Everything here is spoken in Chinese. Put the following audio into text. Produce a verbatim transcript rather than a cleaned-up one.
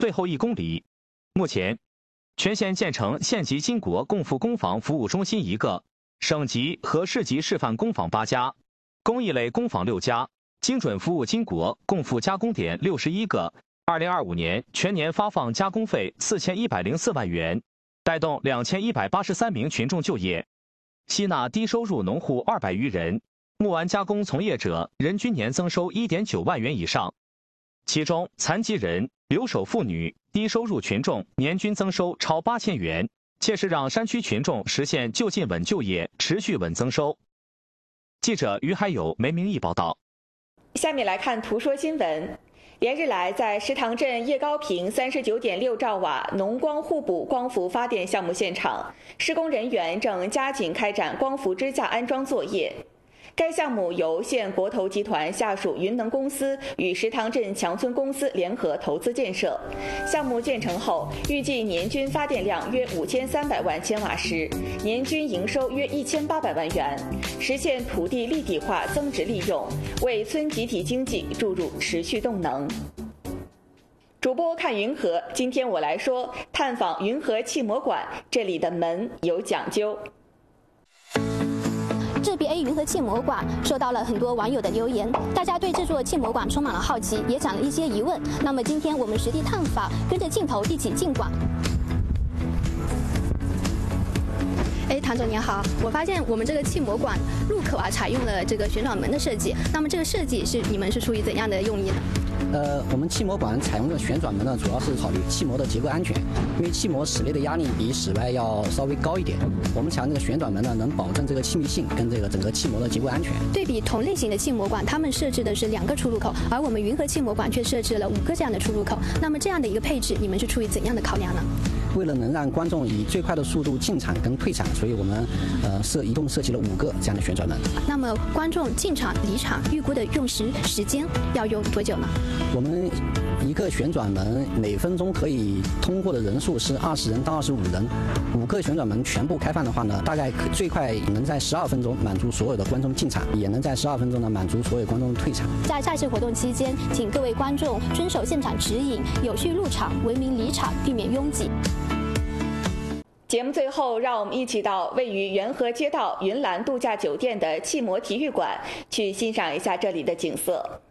最后一公里。目前，全县建成县级金国共赴工坊服务中心一个，省级和市级示范工坊八家，工艺类工坊六家，精准服务金国共赴加工点六十一个。二零二五年全年发放加工费四千一百零四万元，带动两千一百八十三名群众就业，吸纳低收入农户二百余人，木丸加工从业者人均年增收一点九万元以上，其中残疾人、留守妇女、低收入群众年均增收超八千元，切实让山区群众实现就近稳就业，持续稳增收。记者于海友、梅明义报道。 下面来看图说新闻。连日来，在石塘镇叶高坪三十九点六兆瓦农光互补光伏发电项目现场，施工人员正加紧开展光伏支架安装作业。该项目由县国投集团下属云能公司与石塘镇强村公司联合投资建设。项目建成后，预计年均发电量约五千三百万千瓦时，年均营收约一千八百万元，实现土地立体化增值利用，为村集体经济注入持续动能。主播看云和，今天我来说探访云和气膜馆，这里的门有讲究。 智 B A 云和气膜馆受到了很多网友的留言，大家对这座气膜馆充满了好奇，也讲了一些疑问。那么今天我们实地探访，跟着镜头一起进馆。哎，唐总您好，我发现我们这个气膜馆入口啊采用了这个旋转门的设计，那么这个设计是你们是出于怎样的用意呢？ 呃，我们气膜馆采用的旋转门呢，主要是考虑气膜的结构安全，因为气膜室内的压力比室外要稍微高一点，我们采用这个旋转门呢，能保证这个气密性跟这个整个气膜的结构安全。 对比同类型的气膜馆，他们设置的是两个出入口，而我们云和气膜馆却设置了五个这样的出入口。那么这样的一个配置，你们是出于怎样的考量呢？ 为了能让观众以最快的速度进场跟退场，所以我们呃设一共设计了五个这样的旋转门。 那么观众进场离场预估的用时时间要用多久呢？ 我们一个旋转门每分钟可以通过的人数是二十人到二十五人，五个旋转门全部开放的话呢，大概最快能在十二分钟满足所有的观众进场，也能在十二分钟呢满足所有观众退场。 在赛事活动期间，请各位观众遵守现场指引，有序入场，文明离场，避免拥挤。 节目最后，让我们一起到位于元和街道云岚度假酒店的气膜体育馆，去欣赏一下这里的景色。